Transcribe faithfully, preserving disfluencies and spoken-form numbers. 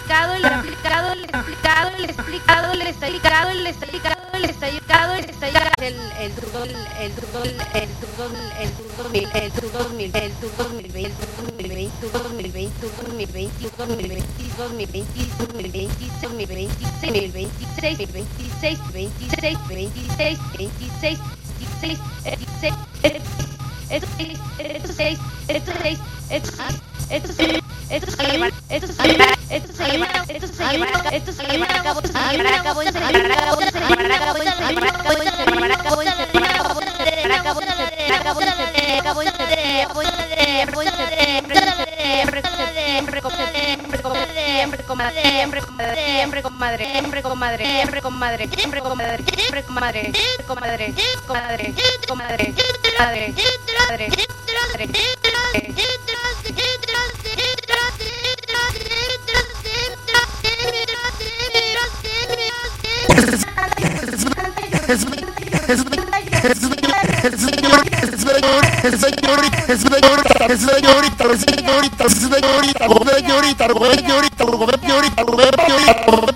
explicado, el explicado, el explicado, el explicado, el explicado, el explicado, el explicado, el explicado, el el turno, el turno, el turno, el turno, el turno, el turno, dos mil veinte, dos mil veinte, dos mil veinte, dos mil veinte, dos mil veinte, dos mil veinte, dos mil veinte, dos mil veintiséis, mil veintiséis, mil veintiséis, veintiséis, veintiséis, veintiséis, veintiséis, veintiséis, estos seis, estos seis, estos seis, estos seis, estos seis, estos se llevan, estos se llevan, estos se llevan, estos se llevan, estos se llevan a cabo, se llevará a cabo, se llevará a cabo, se llevará a cabo, se llevará a cabo, se llevará a cabo, se llevará a cabo, se llevará a cabo, se llevará a cabo, se llevará a cabo, se llevará a cabo, se llevará siempre con madre, siempre con madre, siempre con madre, siempre con madre, siempre con madre, siempre con madre, siempre con madre, con madre, con madre, con madre, madre, madre, señorita, señorita, señorita, señorita, señorita, señorita, señorita, señorita,